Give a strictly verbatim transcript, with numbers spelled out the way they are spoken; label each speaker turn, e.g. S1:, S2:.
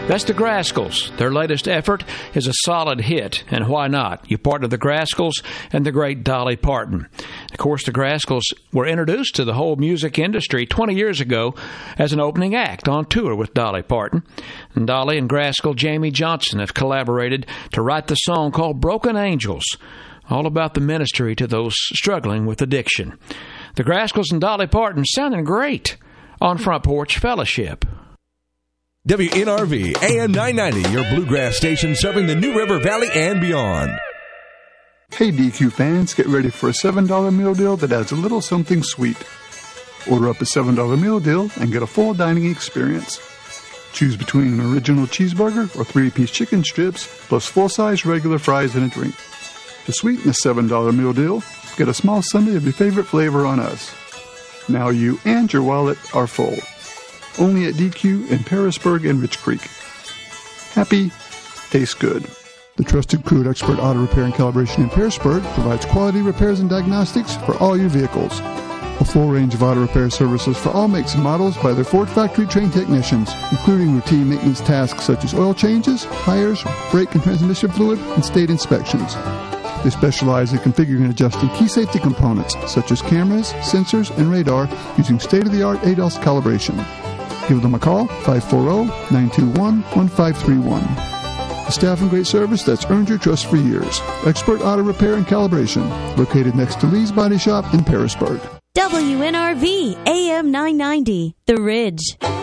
S1: That's the Grascals. Their latest effort is a solid hit, and why not? You partner the Grascals and the great Dolly Parton. Of course, the Grascals were introduced to the whole music industry twenty years ago as an opening act on tour with Dolly Parton. And Dolly and Grascal Jamie Johnson have collaborated to write the song called Broken Angels, all about the ministry to those struggling with addiction. The Grascals and Dolly Parton sounding great on Front Porch Fellowship.
S2: W N R V, A M nine ninety, your bluegrass station serving the New River Valley and beyond.
S3: Hey D Q fans, get ready for a seven dollar meal deal that adds a little something sweet. Order up a seven dollar meal deal and get a full dining experience. Choose between an original cheeseburger or three-piece chicken strips, plus full-size regular fries and a drink. To sweeten the seven dollar meal deal, get a small sundae of your favorite flavor on us. Now you and your wallet are full. Only at D Q in Parisburg and Rich Creek. Happy, tastes good. The trusted crew at Expert Auto Repair and Calibration in Parisburg provides quality repairs and diagnostics for all your vehicles. A full range of auto repair services for all makes and models by their Ford factory-trained technicians, including routine maintenance tasks such as oil changes, tires, brake and transmission fluid, and state inspections. They specialize in configuring and adjusting key safety components such as cameras, sensors, and radar using state-of-the-art A D A S calibration. Give them a call, five four zero, nine two one, one five three one. A staff and great service that's earned your trust for years. Expert Auto Repair and Calibration, located next to Lee's Body Shop in Parisburg.
S4: W N R V, A M nine ninety, The Ridge.